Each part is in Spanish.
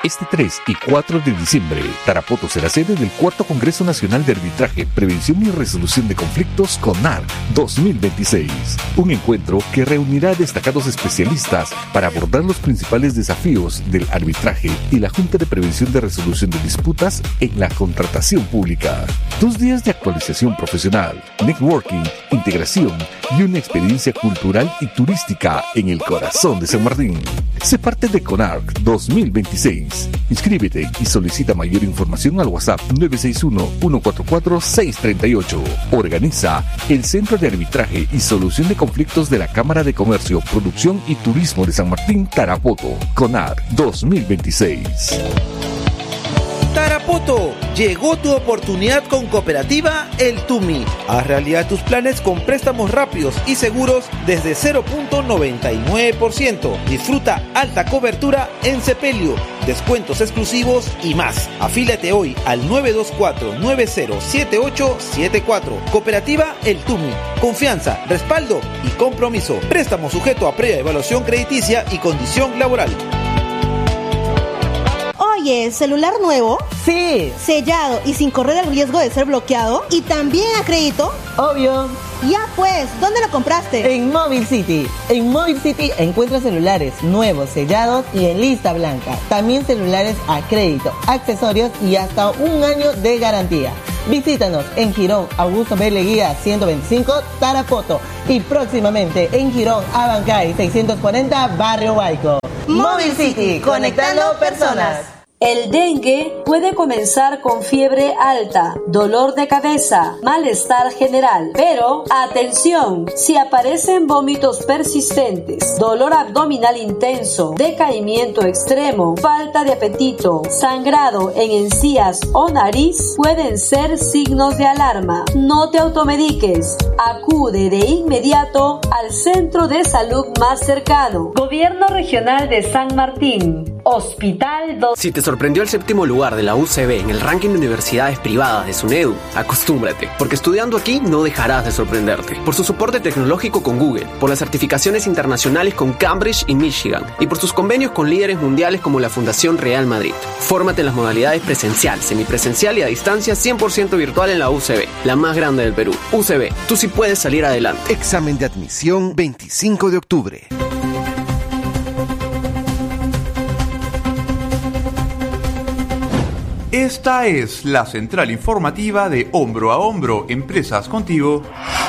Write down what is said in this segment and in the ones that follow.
Este 3 y 4 de diciembre, Tarapoto será sede del 4º Congreso Nacional de Arbitraje, Prevención y Resolución de Conflictos CONARC 2026. Un encuentro que reunirá a destacados especialistas para abordar los principales desafíos del arbitraje y la Junta de Prevención de Resolución de Disputas en la contratación pública. 2 días de actualización profesional, networking, integración y una experiencia cultural y turística en el corazón de San Martín. Sé parte de CONARC 2026. Inscríbete y solicita mayor información al WhatsApp 961-144-638. Organiza el Centro de Arbitraje y Solución de Conflictos de la Cámara de Comercio, Producción y Turismo de San Martín, Tarapoto. CONARC 2026. Tarapoto, llegó tu oportunidad con Cooperativa El Tumi. Haz realidad tus planes con préstamos rápidos y seguros desde 0.99%. Disfruta alta cobertura en sepelio, descuentos exclusivos y más. Afíliate hoy al 924-907874. Cooperativa El Tumi. Confianza, respaldo y compromiso. Préstamo sujeto a previa evaluación crediticia y condición laboral. Oye, ¿celular nuevo? Sí. ¿Sellado y sin correr el riesgo de ser bloqueado? ¿Y también a crédito? Obvio. Ya pues, ¿dónde lo compraste? En Móvil City. En Móvil City encuentras celulares nuevos, sellados y en lista blanca. También celulares a crédito, accesorios y hasta 1 año de garantía. Visítanos en Girón, Augusto B. Leguía 125, Tarapoto. Y próximamente en Girón, Abancay 640, Barrio Huayco. Móvil City, conectando personas. El dengue puede comenzar con fiebre alta, dolor de cabeza, malestar general. Pero, atención, si aparecen vómitos persistentes, dolor abdominal intenso, decaimiento extremo, falta de apetito, sangrado en encías o nariz, pueden ser signos de alarma. No te automediques. Acude de inmediato al centro de salud más cercano. Gobierno Regional de San Martín. Hospital 2. Si te sorprendió el 7º lugar de la UCB en el ranking de universidades privadas de SUNEDU, acostúmbrate, porque estudiando aquí no dejarás de sorprenderte. Por su soporte tecnológico con Google, por las certificaciones internacionales con Cambridge y Michigan, y por sus convenios con líderes mundiales como la Fundación Real Madrid. Fórmate en las modalidades presencial, semipresencial y a distancia 100% virtual en la UCB, la más grande del Perú. UCB, tú sí puedes salir adelante. Examen de admisión 25 de octubre. Esta es la central informativa de Hombro a Hombro, Empresas Contigo.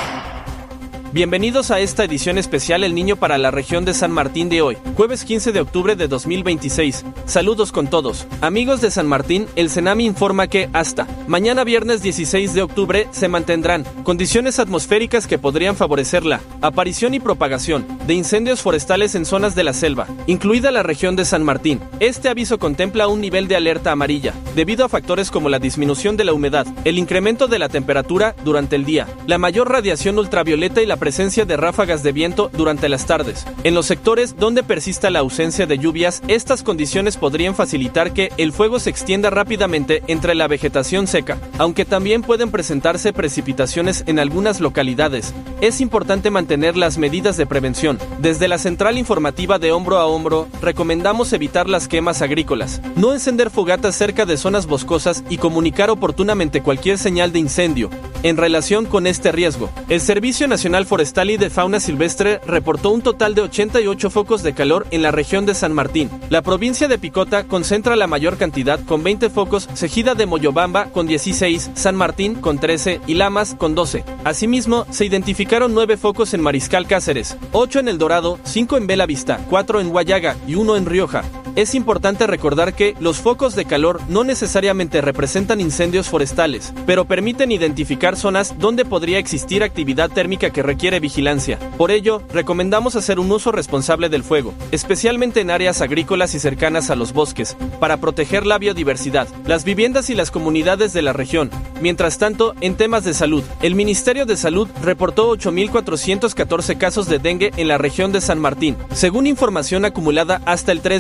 Bienvenidos a esta edición especial El Niño para la región de San Martín de hoy, jueves 15 de octubre de 2026. Saludos con todos. Amigos de San Martín, el CENAMI informa que hasta mañana viernes 16 de octubre se mantendrán condiciones atmosféricas que podrían favorecer la aparición y propagación de incendios forestales en zonas de la selva, incluida la región de San Martín. Este aviso contempla un nivel de alerta amarilla, debido a factores como la disminución de la humedad, el incremento de la temperatura durante el día, la mayor radiación ultravioleta y la presencia de ráfagas de viento durante las tardes. En los sectores donde persista la ausencia de lluvias, estas condiciones podrían facilitar que el fuego se extienda rápidamente entre la vegetación seca, aunque también pueden presentarse precipitaciones en algunas localidades. Es importante mantener las medidas de prevención. Desde la central informativa de Hombro a Hombro, recomendamos evitar las quemas agrícolas, no encender fogatas cerca de zonas boscosas y comunicar oportunamente cualquier señal de incendio. En relación con este riesgo, el Servicio Nacional Forestal y de Fauna Silvestre reportó un total de 88 focos de calor en la región de San Martín. La provincia de Picota concentra la mayor cantidad con 20 focos, seguida de Moyobamba con 16, San Martín con 13 y Lamas con 12. Asimismo, se identificaron 9 focos en Mariscal Cáceres, 8 en El Dorado, 5 en Bella Vista, 4 en Huallaga y 1 en Rioja. Es importante recordar que los focos de calor no necesariamente representan incendios forestales, pero permiten identificar zonas donde podría existir actividad térmica que requiere vigilancia. Por ello, recomendamos hacer un uso responsable del fuego, especialmente en áreas agrícolas y cercanas a los bosques, para proteger la biodiversidad, las viviendas y las comunidades de la región. Mientras tanto, en temas de salud, el Ministerio de Salud reportó 8.414 casos de dengue en la región de San Martín, según información acumulada hasta el 3 de octubre.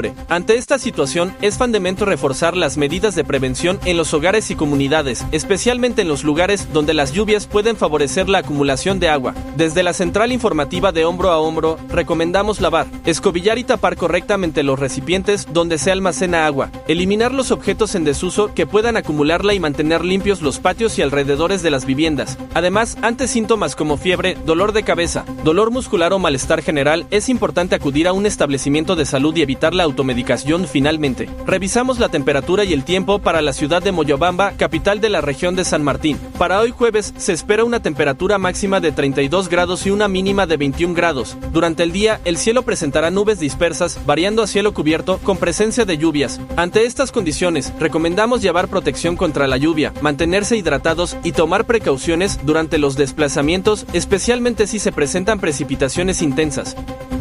octubre. Ante esta situación, es fundamental reforzar las medidas de prevención en los hogares y comunidades, especialmente en los lugares donde las lluvias pueden favorecer la acumulación de agua. Desde la central informativa de Hombro a Hombro, recomendamos lavar, escobillar y tapar correctamente los recipientes donde se almacena agua, eliminar los objetos en desuso que puedan acumularla y mantener limpios los patios y alrededores de las viviendas. Además, ante síntomas como fiebre, dolor de cabeza, dolor muscular o malestar general, es importante acudir a un establecimiento de salud y evitar la automedicación. Finalmente, revisamos la temperatura y el tiempo para la ciudad de Moyobamba, capital de la región de San Martín. Para hoy jueves se espera una temperatura máxima de 32 grados y una mínima de 21 grados. Durante el día, el cielo presentará nubes dispersas, variando a cielo cubierto con presencia de lluvias. Ante estas condiciones, recomendamos llevar protección contra la lluvia, mantenerse hidratados y tomar precauciones durante los desplazamientos, especialmente si se presentan precipitaciones intensas.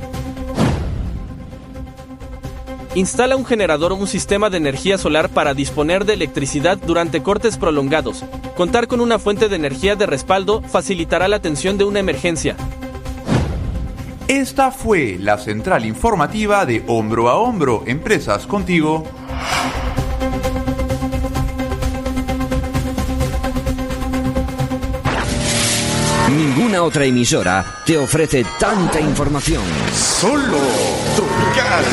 Instala un generador o un sistema de energía solar para disponer de electricidad durante cortes prolongados. Contar con una fuente de energía de respaldo facilitará la atención de una emergencia. Esta fue la central informativa de Hombro a Hombro, Empresas Contigo. Ninguna otra emisora te ofrece tanta información. Solo Tropical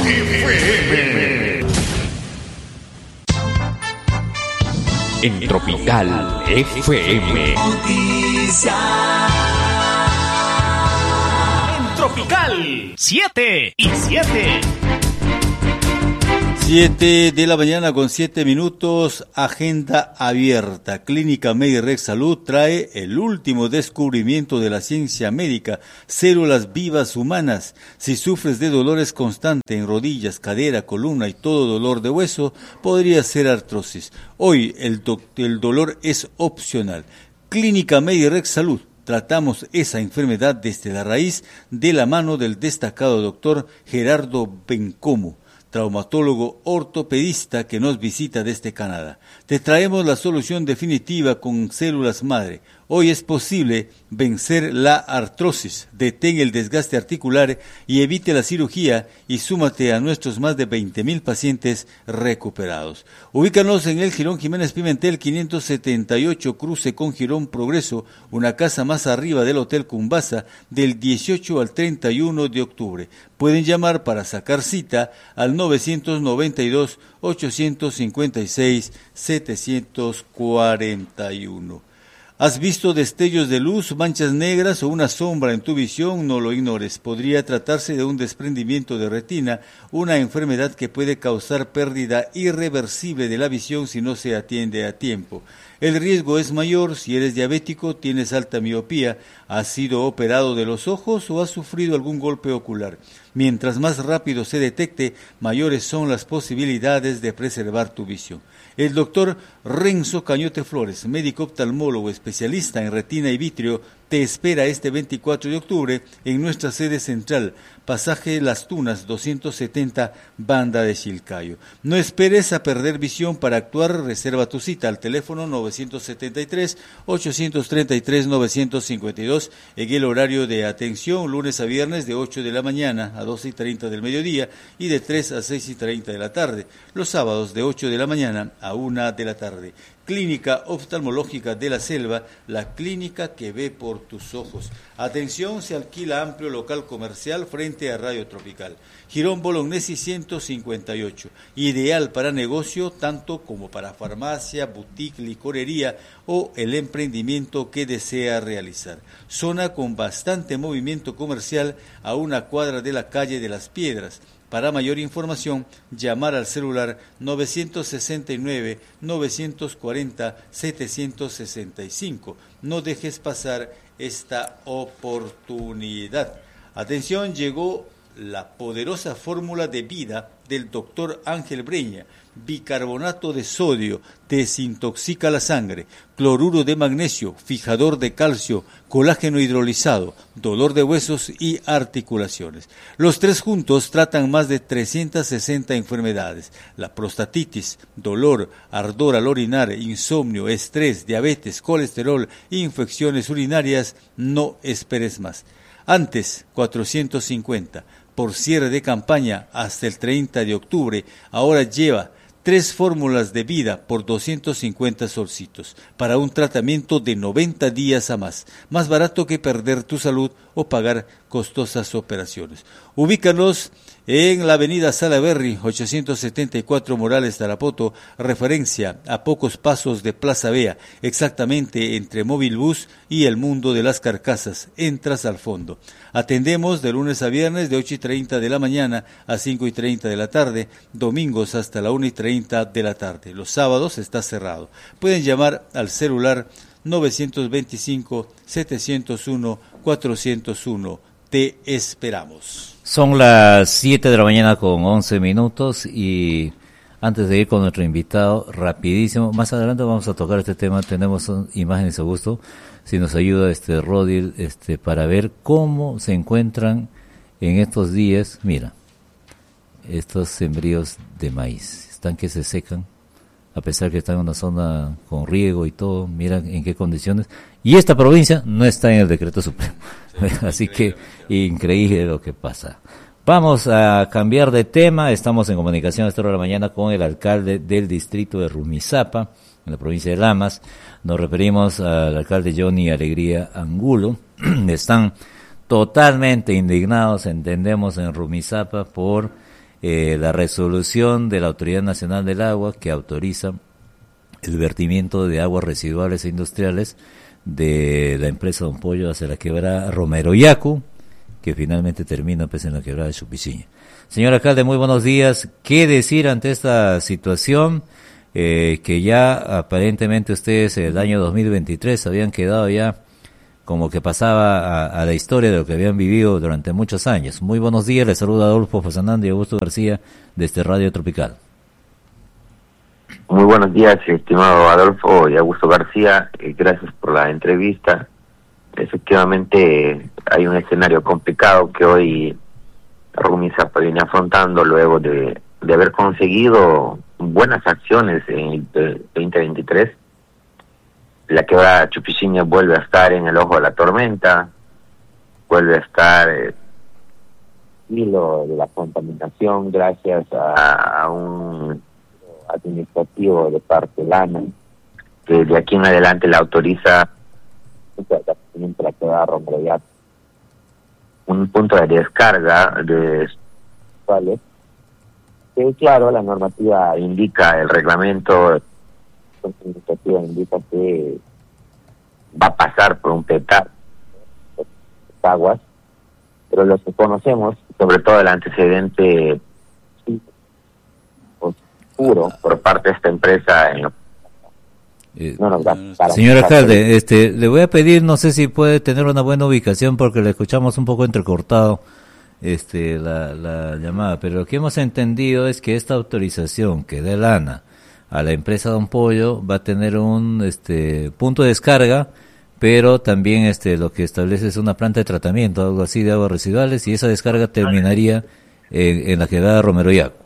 FM. En Tropical FM. En Tropical 7 y 7. 7 de la mañana con 7 minutos, agenda abierta. Clínica Medirex Salud trae el último descubrimiento de la ciencia médica, células vivas humanas. Si sufres de dolores constantes en rodillas, cadera, columna y todo dolor de hueso, podría ser artrosis. Hoy el dolor es opcional. Clínica Medirex Salud. Tratamos esa enfermedad desde la raíz de la mano del destacado doctor Gerardo Bencomo, traumatólogo ortopedista que nos visita desde Canadá. Te traemos la solución definitiva con células madre. Hoy es posible vencer la artrosis, detén el desgaste articular y evite la cirugía y súmate a nuestros más de 20,000 pacientes recuperados. Ubícanos en el Girón Jiménez Pimentel 578, cruce con Girón Progreso, una casa más arriba del Hotel Cumbasa, del 18 al 31 de octubre. Pueden llamar para sacar cita al 992-856-741. ¿Has visto destellos de luz, manchas negras o una sombra en tu visión? No lo ignores. Podría tratarse de un desprendimiento de retina, una enfermedad que puede causar pérdida irreversible de la visión si no se atiende a tiempo. El riesgo es mayor si eres diabético, tienes alta miopía, has sido operado de los ojos o has sufrido algún golpe ocular. Mientras más rápido se detecte, mayores son las posibilidades de preservar tu visión. El doctor Renzo Cañote Flores, médico oftalmólogo especialista en retina y vitrio, te espera este 24 de octubre en nuestra sede central, pasaje Las Tunas 270, Banda de Chilcayo. No esperes a perder visión para actuar, reserva tu cita al teléfono 973-833-952 en el horario de atención, lunes a viernes de 8 de la mañana a 12:30 del mediodía y de 3 a 6:30 de la tarde, los sábados de 8 de la mañana a 1 de la tarde. Clínica Oftalmológica de la Selva, la clínica que ve por tus ojos. Atención, se alquila amplio local comercial frente a Radio Tropical. Girón Bolognesi 158, ideal para negocio tanto como para farmacia, boutique, licorería o el emprendimiento que desea realizar. Zona con bastante movimiento comercial a una cuadra de la calle de las Piedras. Para mayor información, llamar al celular 969-940-765. No dejes pasar esta oportunidad. Atención, llegó la poderosa fórmula de vida del doctor Ángel Breña. Bicarbonato de sodio, desintoxica la sangre, cloruro de magnesio, fijador de calcio, colágeno hidrolizado, dolor de huesos y articulaciones. Los tres juntos tratan más de 360 enfermedades: la prostatitis, dolor, ardor al orinar, insomnio, estrés, diabetes, colesterol, infecciones urinarias. No esperes más. Antes 450, por cierre de campaña hasta el 30 de octubre, ahora lleva 3 fórmulas de vida por 250 solcitos para un tratamiento de 90 días a más barato que perder tu salud o pagar costosas operaciones. Ubícanos en la avenida Salaberry, 874 Morales, Tarapoto, referencia a pocos pasos de Plaza Vea, exactamente entre Móvil Bus y el Mundo de las Carcasas. Entras al fondo. Atendemos de lunes a viernes de 8:30 de la mañana a 5:30 de la tarde, domingos hasta la 1:30 de la tarde. Los sábados está cerrado. Pueden llamar al celular 925-701-401. Te esperamos. Son las 7 de la mañana con 11 minutos y antes de ir con nuestro invitado, rapidísimo, más adelante vamos a tocar este tema, tenemos imágenes a gusto, si nos ayuda Rodil, para ver cómo se encuentran en estos días, mira, estos sembríos de maíz, están que se secan, a pesar que están en una zona con riego y todo, miran en qué condiciones, y esta provincia no está en el decreto supremo, así que increíble lo que pasa. Vamos a cambiar de tema, estamos en comunicación a esta hora de la mañana con el alcalde del distrito de Rumizápa, en la provincia de Lamas. Nos referimos al alcalde Johnny Alegría Angulo. Están totalmente indignados, entendemos, en Rumizápa por la resolución de la Autoridad Nacional del Agua que autoriza el vertimiento de aguas residuales e industriales de la empresa Don Pollo hacia la quebrada Romero Yacu, que finalmente termina en la quebrada de Chupiciña. Señor alcalde, muy buenos días. ¿Qué decir ante esta situación? Que ya aparentemente ustedes el año 2023 habían quedado ya como que pasaba a la historia de lo que habían vivido durante muchos años. Muy buenos días, les saluda Adolfo Fazanandi y Augusto García desde Radio Tropical. Muy buenos días, estimado Adolfo y Augusto García, gracias por la entrevista. Efectivamente hay un escenario complicado que hoy Rumizápa viene afrontando luego de haber conseguido buenas acciones en el 2023. La quebrada Chupiciña vuelve a estar en el ojo de la tormenta, vuelve a estar hilo de la contaminación gracias a un administrativo de parte de Lana, que de aquí en adelante la autoriza la quebrada Romero Yacu, un punto de descarga de ¿vale? Que claro, la normativa indica, el reglamento indica que va a pasar por un petar aguas, pero los que conocemos, sobre todo el antecedente oscuro por parte de esta empresa no nos da para señor alcalde, le voy a pedir, no sé si puede tener una buena ubicación porque le escuchamos un poco entrecortado la llamada, pero lo que hemos entendido es que esta autorización que dé Lana a la empresa Don Pollo va a tener un punto de descarga, pero también lo que establece es una planta de tratamiento, algo así, de aguas residuales, y esa descarga terminaría en la quebrada Romero Yacu.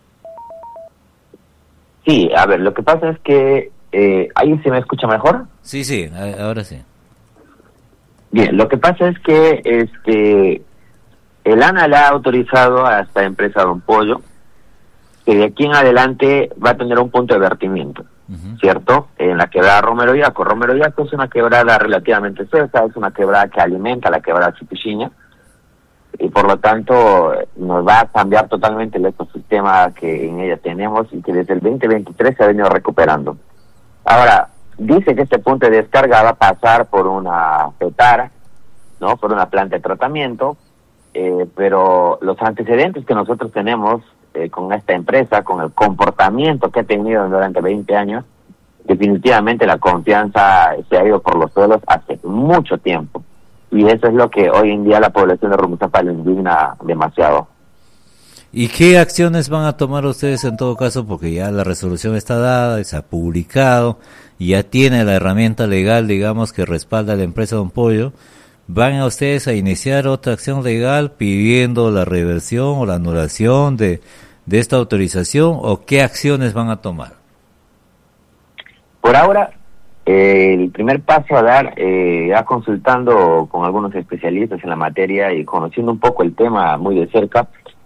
Sí, a ver, lo que pasa es que ¿ahí se me escucha mejor? Sí, ahora sí. Bien, lo que pasa es que el ANA le ha autorizado a esta empresa Don Pollo que de aquí en adelante va a tener un punto de vertimiento, ¿cierto? En la quebrada Romero Yacu. Romero Yacu es una quebrada relativamente cerca, es una quebrada que alimenta la quebrada Chupiciña, y por lo tanto nos va a cambiar totalmente el ecosistema que en ella tenemos y que desde el 2023 se ha venido recuperando. Ahora, dice que este punto de descarga va a pasar por una petara, ¿no? Por una planta de tratamiento, pero los antecedentes que nosotros tenemos con esta empresa, con el comportamiento que ha tenido durante 20 años, definitivamente la confianza se ha ido por los suelos hace mucho tiempo. Y eso es lo que hoy en día la población de Rumizápa le indigna demasiado. ¿Y qué acciones van a tomar ustedes en todo caso? Porque ya la resolución está dada, se ha publicado, y ya tiene la herramienta legal, digamos, que respalda a la empresa Don Pollo. ¿Van a ustedes a iniciar otra acción legal pidiendo la reversión o la anulación de esta autorización, o qué acciones van a tomar? Por ahora, El primer paso a dar, ya consultando con algunos especialistas en la materia y conociendo un poco el tema muy de cerca,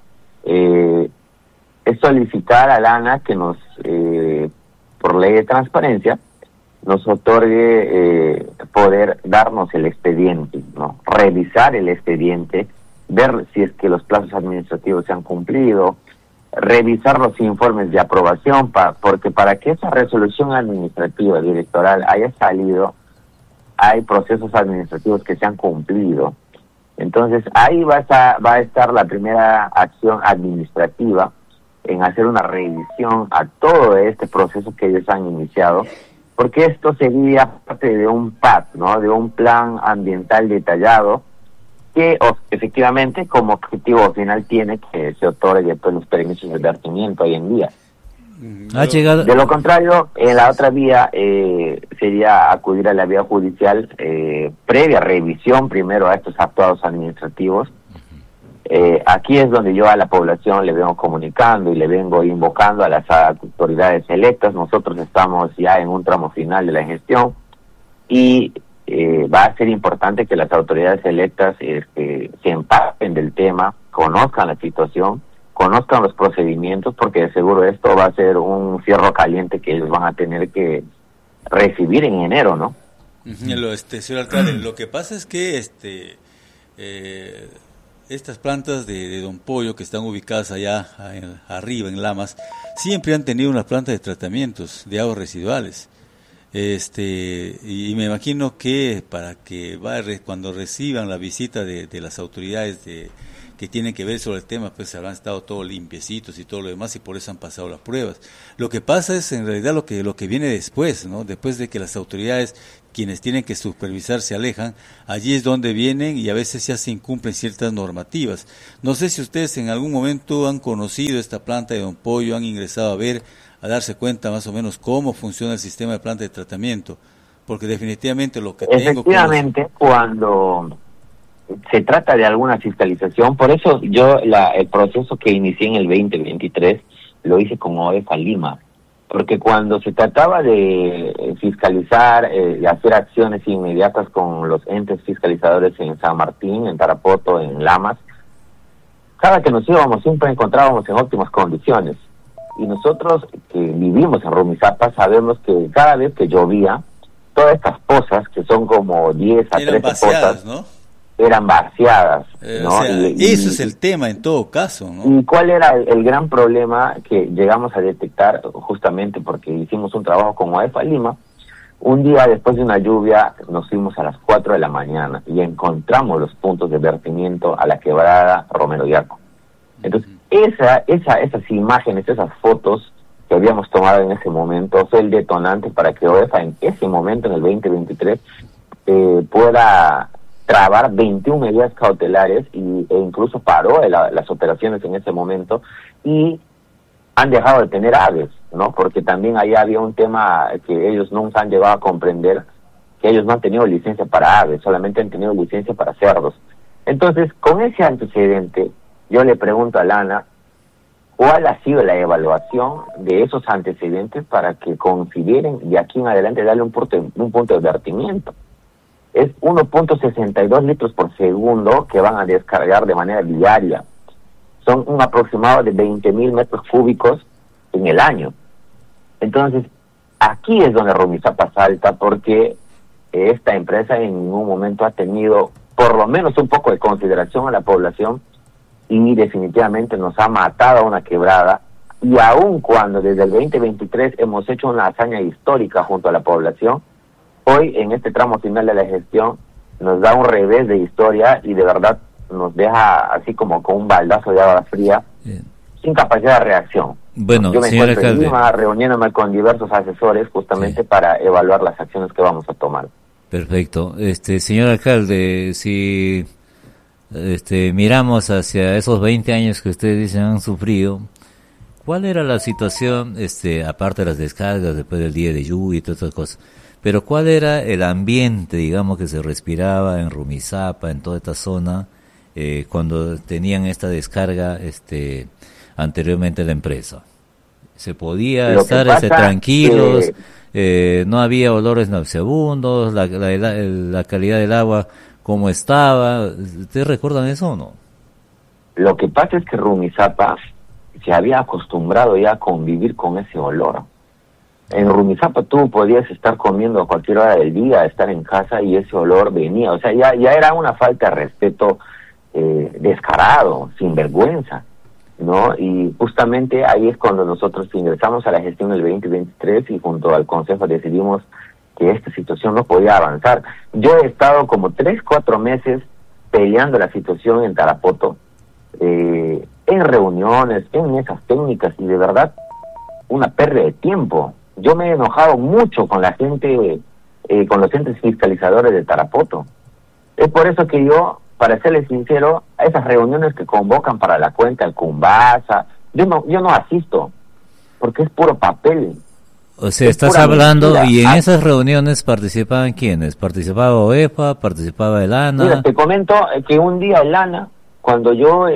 es solicitar a la ANA que nos, por ley de transparencia, nos otorgue poder darnos el expediente, ¿no? Revisar el expediente, ver si es que los plazos administrativos se han cumplido, revisar los informes de aprobación, porque para que esa resolución administrativa directoral haya salido, hay procesos administrativos que se han cumplido. Entonces ahí va a estar la primera acción administrativa en hacer una revisión a todo este proceso que ellos han iniciado, porque esto sería parte de un PAT, ¿no? De un plan ambiental detallado que efectivamente como objetivo final tiene que se otorgue pues, los permisos de vertimiento hoy en día. De lo contrario, en la otra vía sería acudir a la vía judicial previa revisión primero a estos actuados administrativos. Aquí es donde yo a la población le vengo comunicando y le vengo invocando a las autoridades electas. Nosotros estamos ya en un tramo final de la gestión y va a ser importante que las autoridades electas se empapen del tema, conozcan la situación, conozcan los procedimientos, porque de seguro esto va a ser un fierro caliente que ellos van a tener que recibir en enero, ¿no? Señor alcalde, lo que pasa es que estas plantas de Don Pollo que están ubicadas allá arriba en Lamas siempre han tenido unas plantas de tratamientos de aguas residuales. Y me imagino que para que cuando reciban la visita de las autoridades que tienen que ver sobre el tema, pues habrán estado todos limpiecitos y todo lo demás y por eso han pasado las pruebas. Lo que pasa es en realidad lo que viene después, ¿no? Después de que las autoridades, quienes tienen que supervisar, se alejan, allí es donde vienen y a veces ya se incumplen ciertas normativas. No sé si ustedes en algún momento han conocido esta planta de Don Pollo, han ingresado a darse cuenta más o menos cómo funciona el sistema de planta de tratamiento, porque definitivamente lo que efectivamente cuando se trata de alguna fiscalización, por eso yo el proceso que inicié en el 2023 lo hice con OEFA Lima, porque cuando se trataba de fiscalizar, de hacer acciones inmediatas con los entes fiscalizadores en San Martín, en Tarapoto, en Lamas, cada que nos íbamos siempre encontrábamos en óptimas condiciones. Y nosotros que vivimos en Rumisapa sabemos que cada vez que llovía, todas estas pozas, que son como 10 a 13 pozas, ¿no? Eran vaciadas, ¿no? O sea, eso es el tema en todo caso, ¿no? ¿Y cuál era el gran problema que llegamos a detectar justamente porque hicimos un trabajo con OEFA Lima? Un día después de una lluvia nos fuimos a las 4 de la mañana y encontramos los puntos de vertimiento a la quebrada Romero Yaco. Entonces, esas imágenes, esas fotos que habíamos tomado en ese momento fue el detonante para que OEFA en ese momento, en el 2023, pueda trabar 21 medidas cautelares e incluso paró las operaciones en ese momento y han dejado de tener aves, ¿no? Porque también ahí había un tema que ellos nunca han llegado a comprender, que ellos no han tenido licencia para aves, solamente han tenido licencia para cerdos. Entonces, con ese antecedente, yo le pregunto a Lana, ¿cuál ha sido la evaluación de esos antecedentes para que consideren de aquí en adelante darle un punto de vertimiento? Es 1.62 litros por segundo que van a descargar de manera diaria. Son un aproximado de 20.000 metros cúbicos en el año. Entonces, aquí es donde Rumisapa salta, porque esta empresa en ningún momento ha tenido por lo menos un poco de consideración a la población y definitivamente nos ha matado a una quebrada, y aun cuando desde el 2023 hemos hecho una hazaña histórica junto a la población, hoy en este tramo final de la gestión nos da un revés de historia y de verdad nos deja así como con un baldazo de agua fría, sin capacidad de reacción. Bueno, yo me encuentro en Lima reuniéndome con diversos asesores justamente para evaluar las acciones que vamos a tomar. Perfecto. Señor alcalde, si miramos hacia esos 20 años que ustedes dicen han sufrido, ¿cuál era la situación, aparte de las descargas después del día de lluvia y todas esas cosas? Pero ¿cuál era el ambiente, digamos, que se respiraba en Rumisapa, en toda esta zona, cuando tenían esta descarga anteriormente la empresa? Se podía estar tranquilos, no había olores nauseabundos, la calidad del agua como estaba. ¿Ustedes recuerdan eso o no? Lo que pasa es que Rumizápa se había acostumbrado ya a convivir con ese olor. En Rumizápa tú podías estar comiendo a cualquier hora del día, estar en casa y ese olor venía. O sea, ya era una falta de respeto descarado, sin vergüenza, ¿no? Y justamente ahí es cuando nosotros ingresamos a la gestión del 2023 y junto al Consejo decidimos que esta situación no podía avanzar. Yo he estado como 3-4 meses peleando la situación en Tarapoto, en reuniones, en mesas técnicas, y de verdad una pérdida de tiempo. Yo me he enojado mucho con la gente, con los entes fiscalizadores de Tarapoto. Es por eso que yo, para serles sincero, a esas reuniones que convocan para la cuenta del Cumbasa, yo no asisto, porque es puro papel. O sea, estás hablando, mentira. Y en esas reuniones participaban ¿quiénes? ¿Participaba OEPA? ¿Participaba el ANA? Mira, te comento que un día el ANA, cuando yo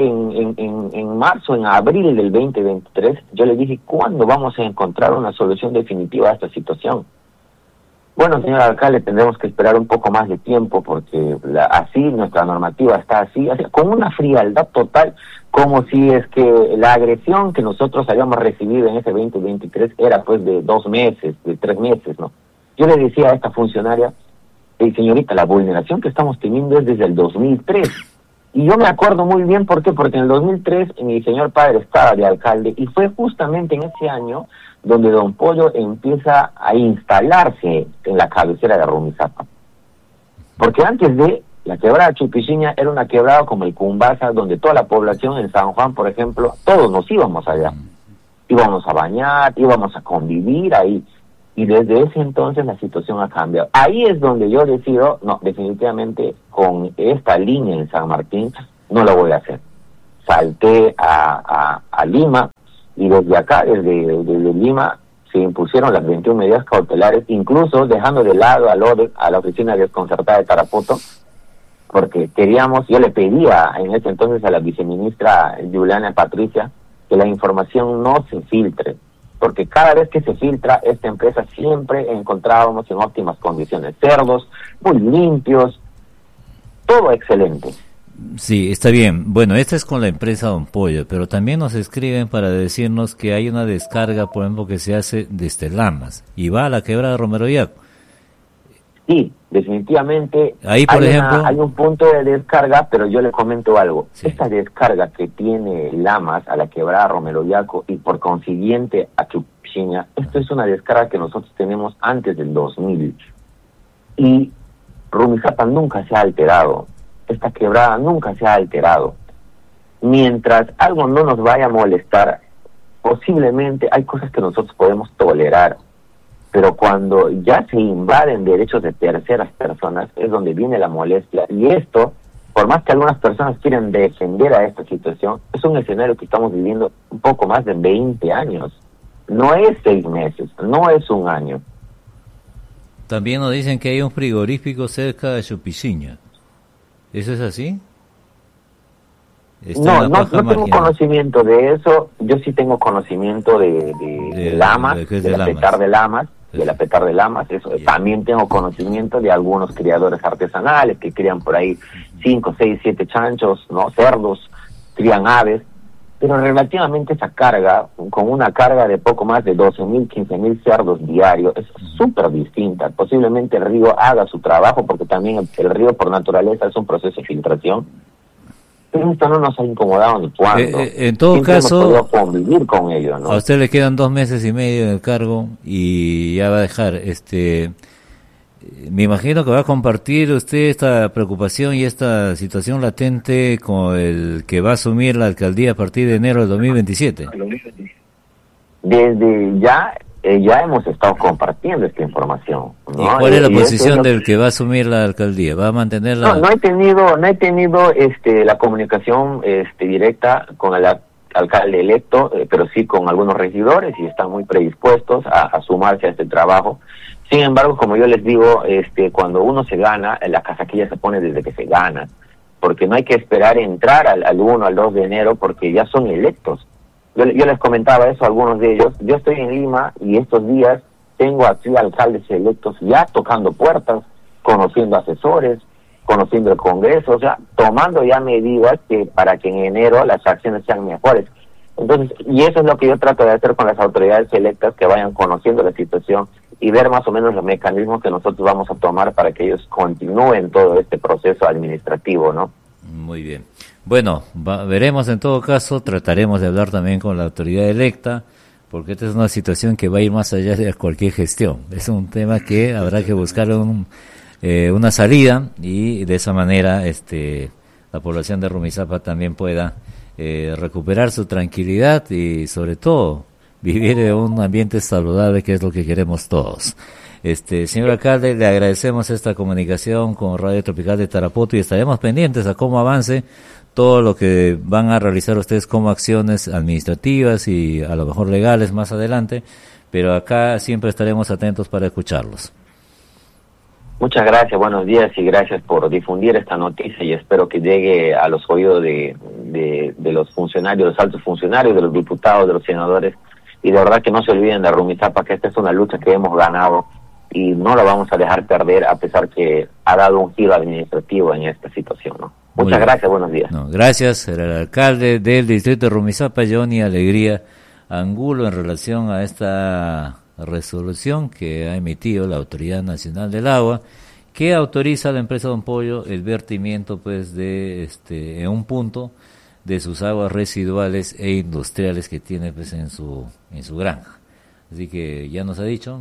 en marzo, en abril del 2023, yo le dije, ¿cuándo vamos a encontrar una solución definitiva a esta situación? Bueno, señor alcalde, tendremos que esperar un poco más de tiempo porque así nuestra normativa está así, con una frialdad total, como si es que la agresión que nosotros habíamos recibido en ese 2023 era pues de 2 meses, de 3 meses, ¿no? Yo le decía a esta funcionaria, señorita, la vulneración que estamos teniendo es desde el 2003. Y yo me acuerdo muy bien, ¿por qué? Porque en el 2003 mi señor padre estaba de alcalde y fue justamente en ese año donde Don Pollo empieza a instalarse en la cabecera de Rumizápa. Porque antes de la quebrada Chupichiña era una quebrada como el Cumbasa, donde toda la población en San Juan, por ejemplo, todos nos íbamos allá. Íbamos a bañar, íbamos a convivir ahí. Y desde ese entonces la situación ha cambiado. Ahí es donde yo decido, no, definitivamente con esta línea en San Martín no lo voy a hacer. Salté a Lima y desde acá, desde Lima, se impusieron las 21 medidas cautelares, incluso dejando de lado a la oficina desconcertada de Tarapoto, porque yo le pedía en ese entonces a la viceministra Juliana Patricia que la información no se filtre, porque cada vez que se filtra esta empresa siempre encontrábamos en óptimas condiciones, cerdos muy limpios, todo excelente. Sí, está bien. Bueno, esta es con la empresa Don Pollo, pero también nos escriben para decirnos que hay una descarga, por ejemplo, que se hace desde Lamas y va a la quebrada de Romero Yaco. Sí, definitivamente. Ahí, por ejemplo, hay un punto de descarga, pero yo le comento algo. Sí. Esta descarga que tiene Lamas a la quebrada Romero Yaco y por consiguiente a Chupichiña, esto es una descarga que nosotros tenemos antes del 2000. Y Rumizápa nunca se ha alterado. Esta quebrada nunca se ha alterado. Mientras algo no nos vaya a molestar, posiblemente hay cosas que nosotros podemos tolerar, pero cuando ya se invaden derechos de terceras personas es donde viene la molestia. Y esto, por más que algunas personas quieran defender a esta situación, es un escenario que estamos viviendo un poco más de 20 años. No es 6 meses, no es un año. También nos dicen que hay un frigorífico cerca de Chupichiña. ¿Eso es así? No tengo conocimiento de eso. Yo sí tengo conocimiento de Lamas, de la Petar de Lamas, de la Petar de Lamas. Eso. También tengo conocimiento de algunos criadores artesanales que crían por ahí 5, 6, 7 chanchos, no, cerdos, crían aves. Pero relativamente esa carga, con una carga de poco más de 12.000, 15.000 cerdos diarios, es súper distinta. Posiblemente el río haga su trabajo, porque también el río por naturaleza es un proceso de filtración. Pero esto no nos ha incomodado ni cuándo. En todo siempre caso, hemos podido convivir con ello, ¿no? A usted le quedan 2 meses y medio en el cargo y ya va a dejar. Me imagino que va a compartir usted esta preocupación y esta situación latente con el que va a asumir la alcaldía a partir de enero del 2027. Desde ya hemos estado compartiendo esta información, ¿no? ¿Y cuál es la posición del que va a asumir la alcaldía? ¿Va a mantenerla? No he tenido la comunicación directa con el alcalde electo, pero sí con algunos regidores y están muy predispuestos a sumarse a este trabajo. Sin embargo, como yo les digo, cuando uno se gana, la casaquilla se pone desde que se gana, porque no hay que esperar entrar al 1, al 2 de enero, porque ya son electos, yo les comentaba eso a algunos de ellos. Yo estoy en Lima y estos días tengo aquí alcaldes electos ya tocando puertas, conociendo asesores, conociendo el Congreso, o sea, tomando ya medidas para que en enero las acciones sean mejores. Entonces, y eso es lo que yo trato de hacer con las autoridades electas, que vayan conociendo la situación y ver más o menos los mecanismos que nosotros vamos a tomar para que ellos continúen todo este proceso administrativo, ¿no? Muy bien. Bueno, veremos en todo caso, trataremos de hablar también con la autoridad electa, porque esta es una situación que va a ir más allá de cualquier gestión. Es un tema que habrá que buscar una salida y de esa manera la población de Rumisapa también pueda recuperar su tranquilidad y sobre todo vivir en un ambiente saludable, que es lo que queremos todos. Señor alcalde, le agradecemos esta comunicación con Radio Tropical de Tarapoto y estaremos pendientes a cómo avance todo lo que van a realizar ustedes como acciones administrativas y a lo mejor legales más adelante, pero acá siempre estaremos atentos para escucharlos. Muchas gracias, buenos días y gracias por difundir esta noticia y espero que llegue a los oídos de los funcionarios, los altos funcionarios, de los diputados, de los senadores, y de verdad que no se olviden de Rumisapa, que esta es una lucha que hemos ganado y no la vamos a dejar perder a pesar que ha dado un giro administrativo en esta situación, ¿no? Muchas gracias, buenos días. Gracias, era el alcalde del distrito de Rumisapa, Johnny Alegría Angulo, en relación a esta resolución que ha emitido la Autoridad Nacional del Agua, que autoriza a la empresa Don Pollo el vertimiento pues de en un punto de sus aguas residuales e industriales que tiene pues en su granja. Así que ya nos ha dicho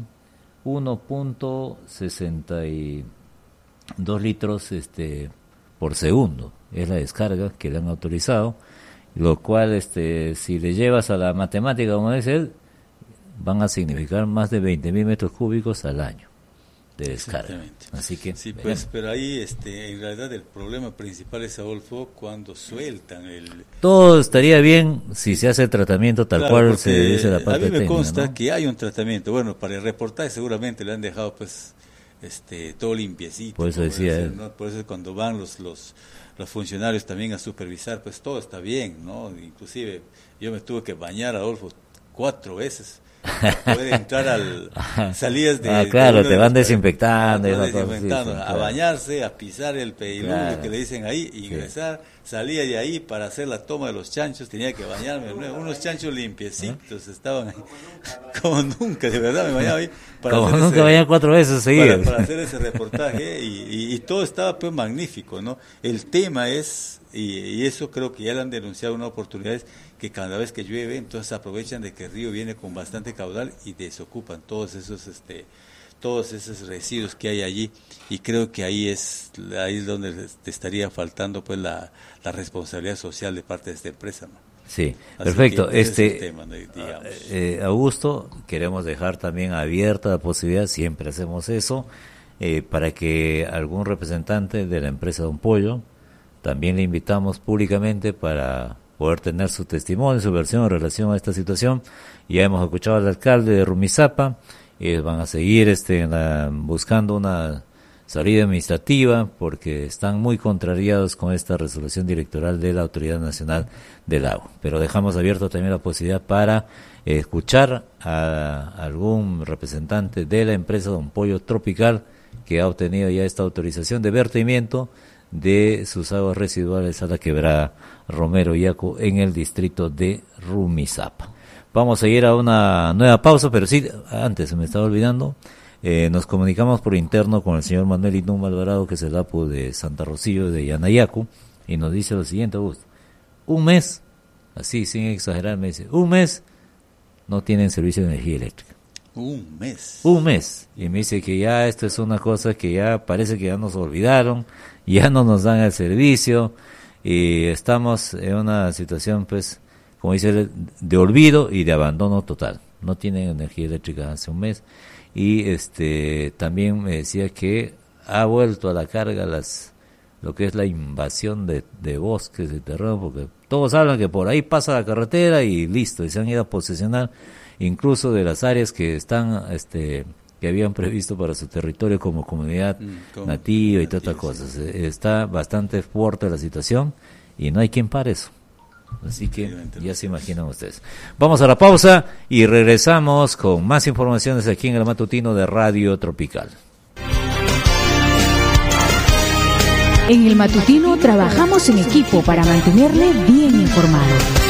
1.62 litros por segundo es la descarga que le han autorizado, lo cual si le llevas a la matemática, como dice él, van a significar más de 20.000 metros cúbicos al año de descarga. Así que sí, pues, pero ahí en realidad el problema principal es, Adolfo, cuando sueltan todo estaría bien si se hace el tratamiento tal cual se dice la parte técnica. A mí me consta, ¿no?, que hay un tratamiento. Bueno, para el reportaje seguramente le han dejado pues todo limpiecito. Por eso decía él, ¿no? Por eso cuando van los funcionarios también a supervisar, pues todo está bien, ¿no? Inclusive yo me tuve que bañar, Adolfo, 4 veces. Poder entrar salías de claro, te van desinfectando, a bañarse, a pisar el pediluvio que le dicen ahí, ingresar, salía de ahí para hacer la toma de los chanchos, tenía que bañarme, unos chanchos limpiecitos estaban ahí, como nunca, de verdad me bañaba ahí como nunca bañan 4 veces seguidas para hacer ese reportaje y todo estaba pues magnífico, ¿no? El tema es, y eso creo que ya le han denunciado una oportunidad, que cada vez que llueve, entonces aprovechan de que el río viene con bastante caudal y desocupan todos esos residuos que hay allí, y creo que ahí es donde te estaría faltando pues la responsabilidad social de parte de esta empresa, ¿no? Sí, así perfecto. Es el tema, Augusto, queremos dejar también abierta la posibilidad, siempre hacemos eso, para que algún representante de la empresa Don Pollo, también le invitamos públicamente para poder tener su testimonio, su versión en relación a esta situación. Ya hemos escuchado al alcalde de Rumisapa, van a seguir buscando una salida administrativa porque están muy contrariados con esta resolución directoral de la Autoridad Nacional del Agua. Pero dejamos abierto también la posibilidad para escuchar a algún representante de la empresa Don Pollo Tropical que ha obtenido ya esta autorización de vertimiento de sus aguas residuales a la quebrada Romero Yaco en el distrito de Rumisapa. Vamos a ir a una nueva pausa, pero sí, antes se me estaba olvidando, nos comunicamos por interno con el señor Manuel Inuma Alvarado, que es el APU de Santa Rosillo de Yanayacu, y nos dice lo siguiente, Augusto: un mes, así sin exagerar, me dice, un mes no tienen servicio de energía eléctrica. Un mes. Y me dice que ya esto es una cosa que ya parece que ya nos olvidaron, ya no nos dan el servicio, y estamos en una situación, pues, como dice él, de olvido y de abandono total. No tienen energía eléctrica hace un mes, y también me decía que ha vuelto a la carga lo que es la invasión de bosques y terreno, porque todos hablan que por ahí pasa la carretera y listo, y se han ido a posesionar incluso de las áreas que están que habían previsto para su territorio como comunidad nativa y todas estas cosas. Está bastante fuerte la situación y no hay quien pare eso. Así que ya se imaginan ustedes. Vamos a la pausa y regresamos con más informaciones aquí en el matutino de Radio Tropical. En el matutino trabajamos en equipo para mantenerle bien informado.